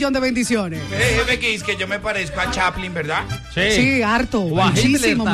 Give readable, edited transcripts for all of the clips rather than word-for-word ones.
millón de bendiciones. Jefe, que es que yo me parezco a Chaplin, ¿verdad? Sí, harto. Muchísimo.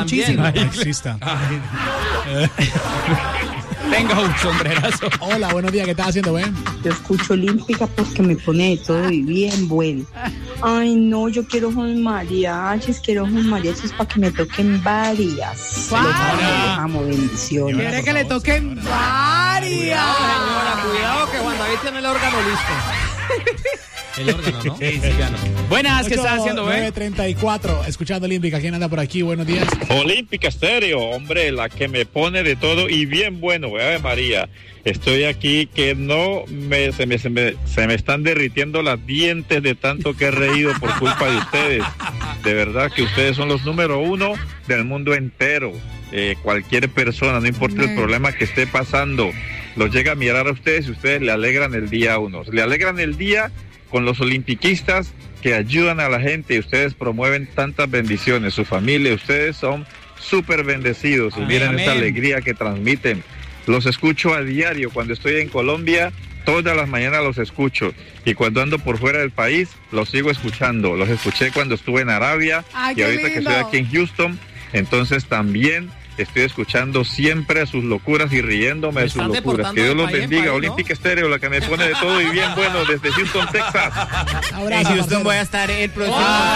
Tenga un sombrerazo. Hola, buenos días, ¿qué estás haciendo, Ben? Yo escucho Olímpica porque me pone de todo y bien bueno. Ay, no, yo quiero unos mariachis para que me toquen varias. ¡Wow! Los amo, bendiciones. Quiere que le toquen varias. Cuidado que Juan David tiene el órgano listo. El órgano, ¿no? Sí, piano. Buenas, ¿qué estás haciendo, Ben? 9:34, escuchando Olímpica. ¿Quién anda por aquí? Buenos días. Olímpica Estéreo, hombre, la que me pone de todo y bien bueno, Ave María. Estoy aquí que se me están derritiendo las dientes de tanto que he reído por culpa de ustedes. De verdad que ustedes son los número uno del mundo entero. Cualquier persona, no importa el problema que esté pasando, los llega a mirar a ustedes y ustedes le alegran el día a uno. Le alegran el día con los olimpiquistas que ayudan a la gente y ustedes promueven tantas bendiciones. Su familia, ustedes son súper bendecidos. Y miren esta alegría que transmiten. Los escucho a diario. Cuando estoy en Colombia, todas las mañanas los escucho. Y cuando ando por fuera del país, los sigo escuchando. Los escuché cuando estuve en Arabia. Ay, y ahorita que estoy aquí en Houston, entonces también estoy escuchando siempre sus locuras y riéndome de sus locuras. Que Dios los bendiga. ¿No? Olímpica Estéreo, la que me pone de todo y bien bueno desde Houston, Texas. En Houston voy a estar el próximo.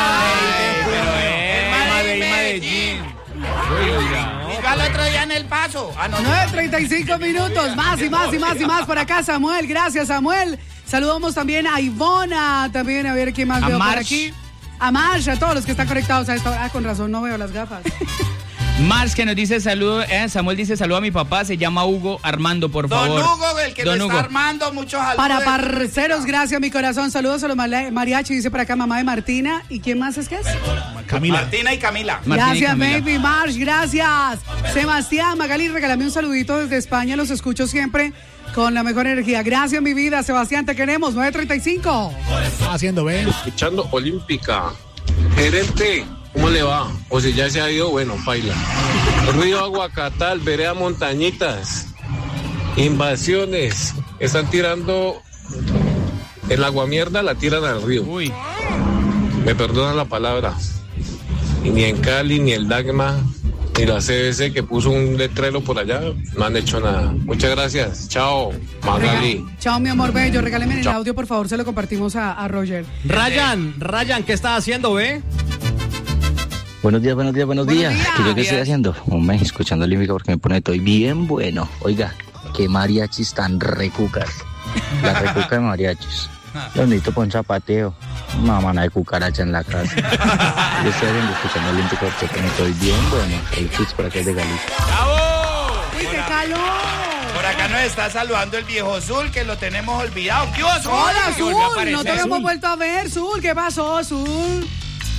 Medellín. Dígalo otro día en El Paso. 9:35 minutos. Más y más por acá, Samuel. Gracias, Samuel. Saludamos también a Ivona. También a ver quién más veo por aquí. A Marsh, a todos los que están conectados a esta hora. Con razón, no veo las gafas. Mars que nos dice saludo, Samuel dice saludo a mi papá, se llama Hugo Armando, por favor. Don Hugo, el que lo está armando, muchos saludos. Para parceros, gracias mi corazón, saludos a los mariachi, dice por acá mamá de Martina. ¿Y quién más es que es? Camila. Martina y Camila. Gracias, baby, Marsh, gracias. Sebastián, Magali, regálame un saludito desde España, los escucho siempre con la mejor energía. Gracias, mi vida, Sebastián, te queremos, 9:35. Haciendo, Ben. Escuchando Olímpica. Gerente, ¿cómo le va? O si ya se ha ido, bueno, baila. Río Aguacatal, vereda Montañitas. Invasiones. Están tirando el aguamierda, la tiran al río. Uy. Me perdonan la palabra. Y ni en Cali, ni el Dagma, ni la CBC que puso un letrero por allá, no han hecho nada. Muchas gracias. Chao, Magali. Chao, mi amor bello. Regáleme el audio, por favor, se lo compartimos a Roger. Ryan, ¿qué estás haciendo, ve? Buenos días. ¿Qué yo qué estoy haciendo? Hombre, escuchando Olímpica porque me pone todo bien bueno. Oiga, qué mariachis tan recucas. La recuca de mariachis. Yo necesito para un zapateo. Una mana de cucaracha en la casa. Yo estoy escuchando Olímpica porque me estoy bien bueno. El Fitz por acá es de Galicia. ¡Bravo! ¡Uy, qué calor! Por acá nos está saludando el viejo Zul, que lo tenemos olvidado. ¿Qué hubo, Zul? Hola, Zul. No te habíamos vuelto a ver, Zul. ¿Qué pasó, Zul?